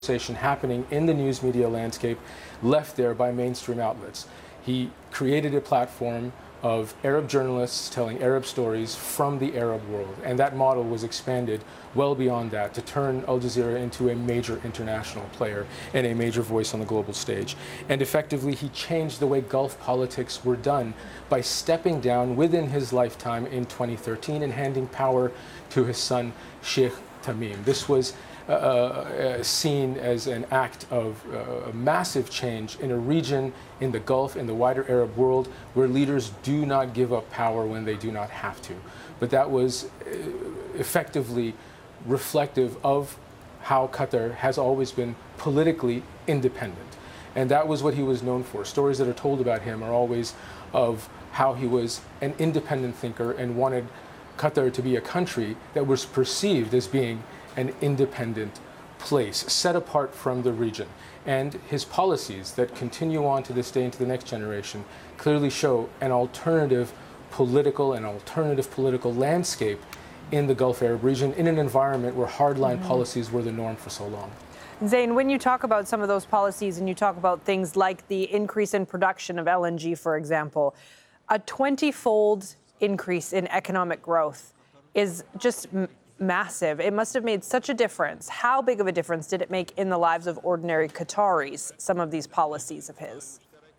conversation happening in the news media landscape left there by mainstream outlets. He created a platform of Arab journalists telling Arab stories from the Arab world, and that model was expanded well beyond that to turn Al Jazeera into a major international player and a major voice on the global stage. And effectively, he changed the way Gulf politics were done by stepping down within his lifetime in 2013 and handing power to his son, Sheikh Tamim. This was seen as an act of massive change in a region in the Gulf, in the wider Arab world, where leaders do not give up power when they do not have to. But that was effectively reflective of how Qatar has always been politically independent. And that was what he was known for. Stories that are told about him are always of how he was an independent thinker and wanted Qatar to be a country that was perceived as being an independent place, set apart from the region. And his policies that continue on to this day into the next generation clearly show an alternative political landscape in the Gulf Arab region in an environment where hardline policies were the norm for so long. Zain, when you talk about some of those policies and you talk about things like the increase in production of LNG, for example, a 20-fold increase in economic growth is just massive. It must have made such a difference. How big of a difference did it make in the lives of ordinary Qataris, some of these policies of his?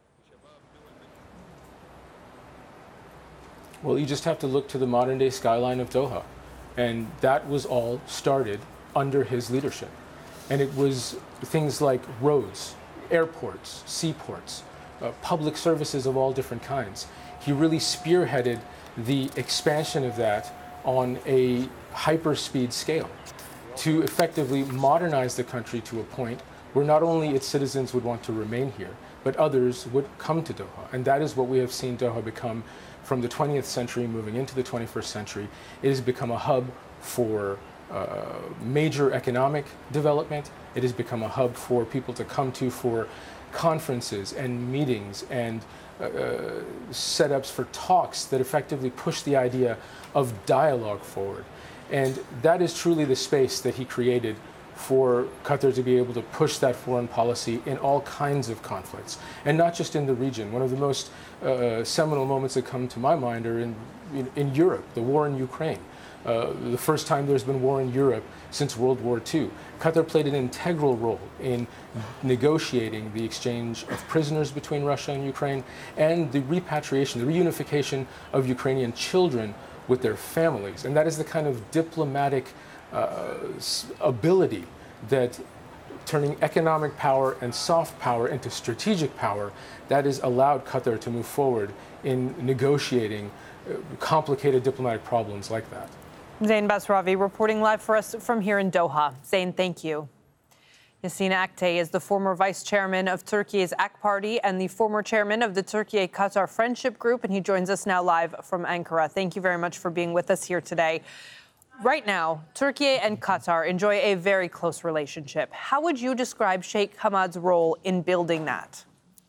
Well, you just have to look to the modern-day skyline of Doha. And that was all started under his leadership. And it was things like roads, airports, seaports, public services of all different kinds. He really spearheaded the expansion of that on a hyper-speed scale to effectively modernize the country to a point where not only its citizens would want to remain here, but others would come to Doha. And that is what we have seen Doha become from the 20th century moving into the 21st century. It has become a hub for major economic development. It has become a hub for people to come to for conferences and meetings and setups for talks that effectively push the idea of dialogue forward. And that is truly the space that he created for Qatar to be able to push that foreign policy in all kinds of conflicts, and not just in the region. One of the most seminal moments that come to my mind are in Europe, the war in Ukraine. The first time there's been war in Europe since World War II. Qatar played an integral role in negotiating the exchange of prisoners between Russia and Ukraine and the repatriation, the reunification of Ukrainian children with their families. And that is the kind of diplomatic ability that turning economic power and soft power into strategic power, that has allowed Qatar to move forward in negotiating complicated diplomatic problems like that. Zain Basravi reporting live for us from here in Doha. Zain, thank you. Yassine Aktay is the former vice chairman of Turkey's AK Party and the former chairman of the Turkey-Qatar Friendship Group, and he joins us now live from Ankara. Thank you very much for being with us here today. Right now, Turkey and Qatar enjoy a very close relationship. How would you describe Sheikh Hamad's role in building that?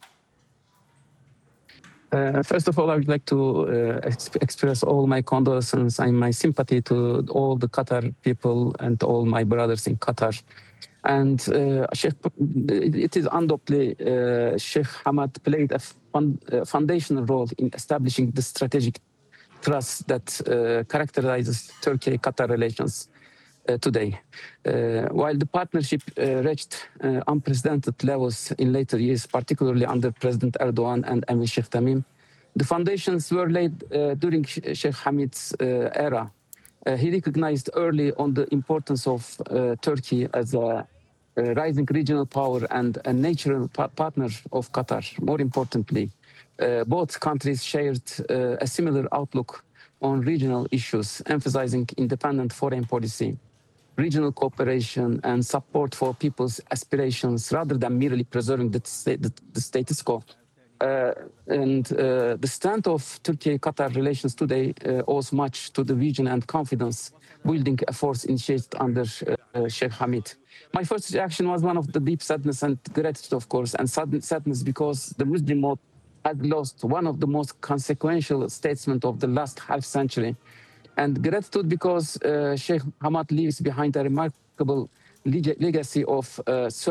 First of all, I would like to express all my condolences and my sympathy to all the Qatar people and all my brothers in Qatar. And it is undoubtedly Sheikh Hamad played a foundational role in establishing the strategic trust that characterizes Turkey-Qatar relations today. While the partnership reached unprecedented levels in later years, particularly under President Erdogan and Emir Sheikh Tamim, the foundations were laid during Sheikh Hamid's era. He recognized early on the importance of Turkey as a rising regional power and a natural partner of Qatar. More importantly, both countries shared a similar outlook on regional issues, emphasizing independent foreign policy, regional cooperation, and support for people's aspirations rather than merely preserving the status quo. The strength of Turkey-Qatar relations today owes much to the vision and confidence building efforts initiated under Sheikh Hamid. My first reaction was one of the deep sadness and gratitude, of course, and sadness because the Muslim world had lost one of the most consequential statesmen of the last half century. And gratitude because Sheikh Hamad leaves behind a remarkable legacy of